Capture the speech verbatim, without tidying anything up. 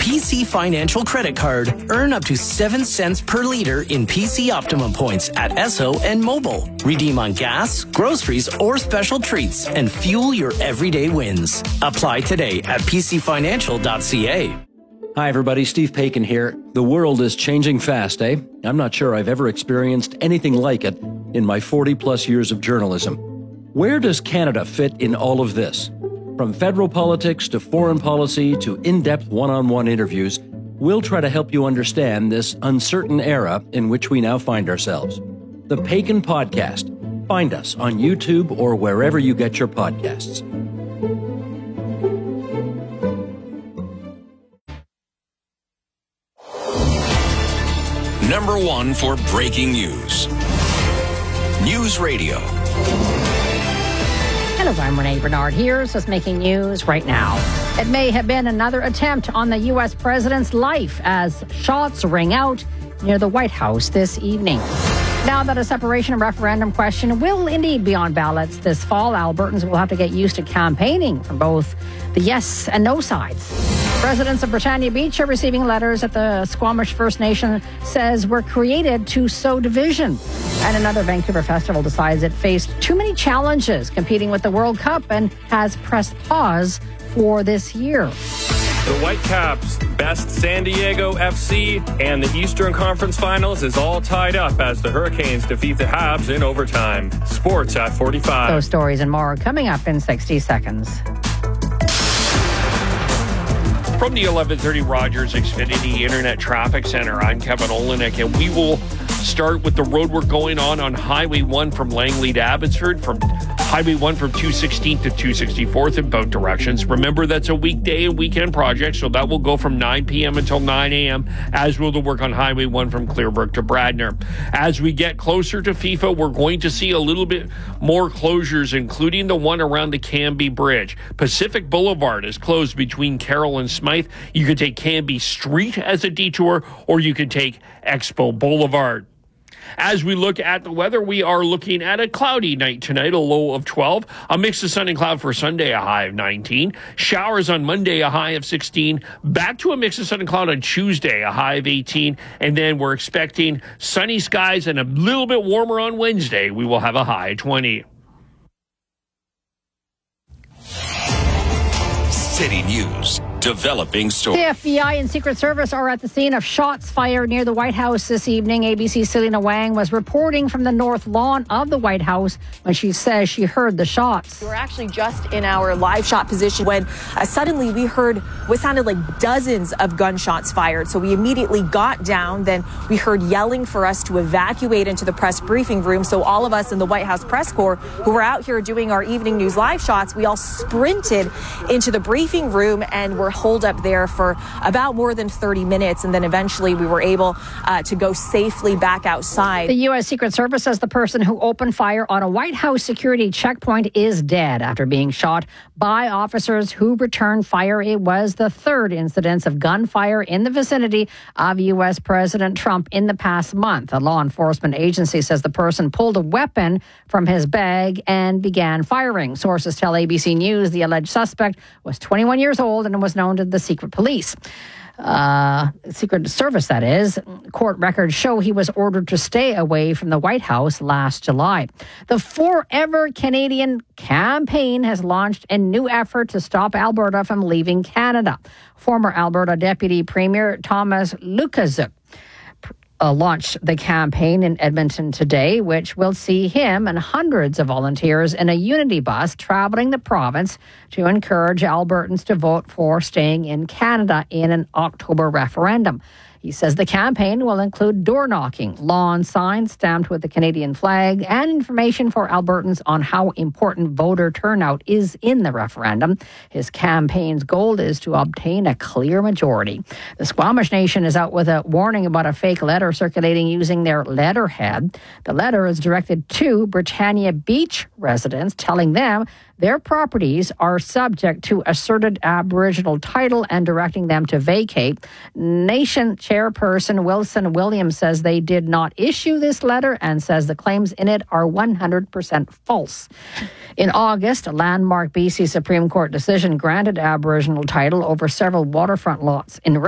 P C Financial Credit Card. Earn up to seven cents per liter in P C Optimum points at Esso and Mobile. Redeem on gas, groceries, or special treats and fuel your everyday wins. Apply today at p c financial dot c a. Hi, everybody. Steve Paikin here. The world is changing fast, eh? I'm not sure I've ever experienced anything like it in my forty-plus years of journalism. Where does Canada fit in all of this? From federal politics to foreign policy to in-depth one-on-one interviews, we'll try to help you understand this uncertain era in which we now find ourselves. The Paikin Podcast. Find us on YouTube or wherever you get your podcasts. Number one for breaking news. News Radio. Hello, I'm Renee Bernard here. This is making news right now. It may have been another attempt on the U S president's life as shots ring out near the White House this evening. Now that a separation referendum question will indeed be on ballots this fall, Albertans will have to get used to campaigning from both the yes and no sides. Residents of Britannia Beach are receiving letters that the Squamish First Nation says were created to sow division. And another Vancouver festival decides it faced too many challenges competing with the World Cup and has pressed pause for this year. The Whitecaps best San Diego F C and the Eastern Conference Finals is all tied up as the Hurricanes defeat the Habs in overtime. Sports at forty-five. Those stories and more coming up in sixty seconds. From the eleven thirty Rogers Xfinity Internet Traffic Center, I'm Kevin Olenek, and we will start with the road work going on on Highway one from Langley to Abbotsford, from Highway one from two sixteenth to two sixty-fourth in both directions. Remember, that's a weekday and weekend project, so that will go from nine p.m. until nine a.m., as will the work on Highway one from Clearbrook to Bradner. As we get closer to FIFA, we're going to see a little bit more closures, including the one around the Canby Bridge. Pacific Boulevard is closed between Carroll and Smythe. You can take Canby Street as a detour, or you can take Expo Boulevard. As we look at the weather, we are looking at a cloudy night tonight, a low of twelve. A mix of sun and cloud for Sunday, a high of nineteen. Showers on Monday, a high of sixteen. Back to a mix of sun and cloud on Tuesday, a high of eighteen. And then we're expecting sunny skies and a little bit warmer on Wednesday. We will have a high of twenty. City News. Developing story. The F B I and Secret Service are at the scene of shots fired near the White House this evening. A B C's Selena Wang was reporting from the north lawn of the White House when she says she heard the shots. We were actually just in our live shot position when uh, suddenly we heard what sounded like dozens of gunshots fired. So we immediately got down. Then we heard yelling for us to evacuate into the press briefing room. So all of us in the White House press corps who were out here doing our evening news live shots, we all sprinted into the briefing room and were holed up there for about more than thirty minutes, and then eventually we were able uh, to go safely back outside. The U S. Secret Service says the person who opened fire on a White House security checkpoint is dead after being shot by officers who returned fire. It was the third incidence of gunfire in the vicinity of U S. President Trump in the past month. A law enforcement agency says the person pulled a weapon from his bag and began firing. Sources tell A B C News the alleged suspect was twenty-one years old and was known to the secret police. Uh, Secret Service, that is. Court records show he was ordered to stay away from the White House last July. The Forever Canadian campaign has launched a new effort to stop Alberta from leaving Canada. Former Alberta Deputy Premier Thomas Lukaszuk Uh, launched the campaign in Edmonton today, which will see him and hundreds of volunteers in a unity bus traveling the province to encourage Albertans to vote for staying in Canada in an October referendum. He says the campaign will include door knocking, lawn signs stamped with the Canadian flag, and information for Albertans on how important voter turnout is in the referendum. His campaign's goal is to obtain a clear majority. The Squamish Nation is out with a warning about a fake letter circulating using their letterhead. The letter is directed to Britannia Beach residents, telling them their properties are subject to asserted Aboriginal title and directing them to vacate. Nation chairperson Wilson Williams says they did not issue this letter and says the claims in it are one hundred percent false. In August, a landmark B C Supreme Court decision granted Aboriginal title over several waterfront lots in